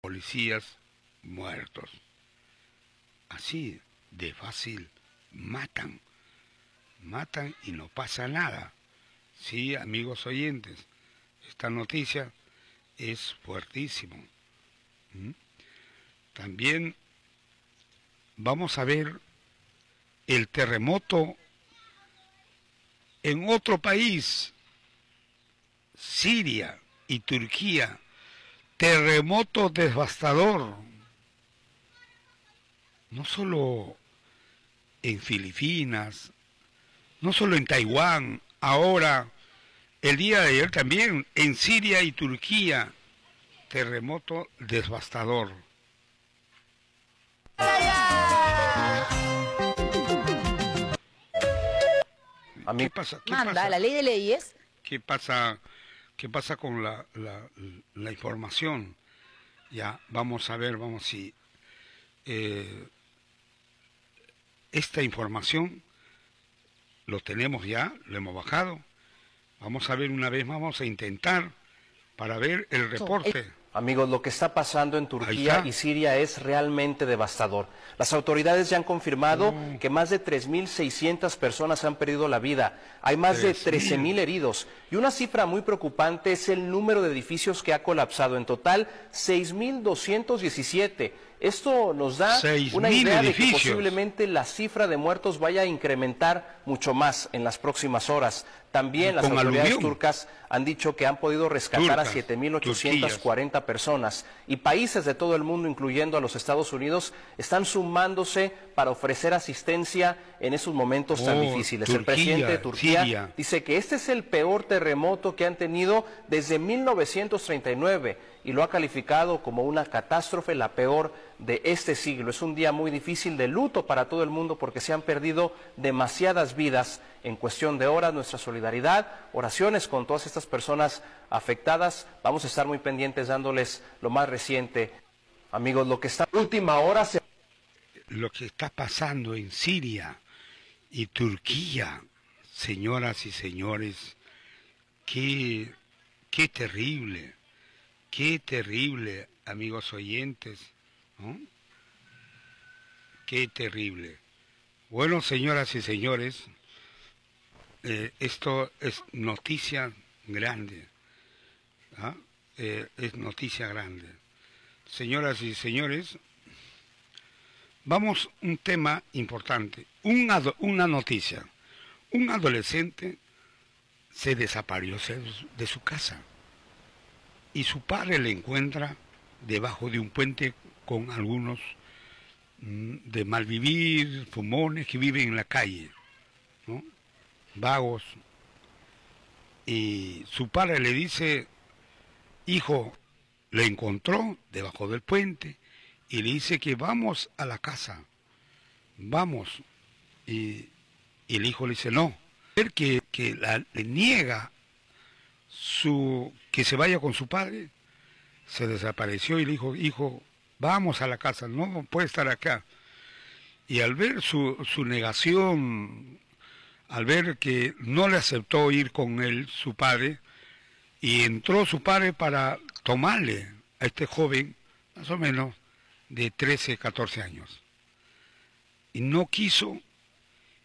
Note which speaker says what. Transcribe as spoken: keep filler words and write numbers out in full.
Speaker 1: policías muertos. Así de fácil matan, matan y no pasa nada. Sí, amigos oyentes, esta noticia es fuertísima. ¿Mm? También vamos a ver el terremoto en otro país, Siria y Turquía. Terremoto devastador. No solo en Filipinas, no solo en Taiwán, ahora, el día de ayer también, en Siria y Turquía, terremoto devastador. ¿Qué pasa? ¿Qué
Speaker 2: Manda,
Speaker 1: pasa?
Speaker 2: la ley de leyes.
Speaker 1: ¿Qué pasa? ¿Qué pasa con la, la, la información? Ya, vamos a ver, vamos si eh, esta información lo tenemos ya, lo hemos bajado. Vamos a ver una vez más, vamos a intentar para ver el reporte.
Speaker 3: Amigos, lo que está pasando en Turquía y Siria es realmente devastador. Las autoridades ya han confirmado oh. que más de tres mil seiscientas personas han perdido la vida. Hay más de trece mil heridos. Y una cifra muy preocupante es el número de edificios que ha colapsado. En total, seis mil doscientos diecisiete. Esto nos da una idea de que posiblemente la cifra de muertos vaya a incrementar mucho más en las próximas horas. También las autoridades turcas han dicho que han podido rescatar a siete mil ochocientas cuarenta personas. Y países de todo el mundo, incluyendo a los Estados Unidos, están sumándose para ofrecer asistencia en esos momentos tan difíciles. El presidente de Turquía dice que este es el peor terremoto que han tenido desde mil novecientos treinta y nueve y lo ha calificado como una catástrofe, la peor de este siglo. Es un día muy difícil de luto para todo el mundo porque se han perdido demasiadas vidas en cuestión de horas. Nuestra solidaridad, oraciones con todas estas personas afectadas. Vamos a estar muy pendientes dándoles lo más reciente. Amigos, lo que está última hora se...
Speaker 1: Lo que está pasando en Siria y Turquía, señoras y señores, qué, qué terrible, qué terrible, amigos oyentes, ¿no? Qué terrible. Bueno, señoras y señores, eh, esto es noticia grande, ¿ah? eh, es noticia grande. Señoras y señores, vamos a un tema importante, un una noticia. Un adolescente se desapareció de su casa y su padre le encuentra debajo de un puente con algunos mm, de malvivir, fumones que viven en la calle, ¿no? Vagos. Y su padre le dice, hijo, le encontró debajo del puente y le dice que vamos a la casa, vamos. Y, y el hijo le dice, no, que, que la, le niega su, que se vaya con su padre, se desapareció y le dijo, hijo, vamos a la casa, no puede estar acá. Y al ver su, su negación, al ver que no le aceptó ir con él, su padre, y entró su padre para tomarle a este joven, más o menos de trece, catorce años. Y no quiso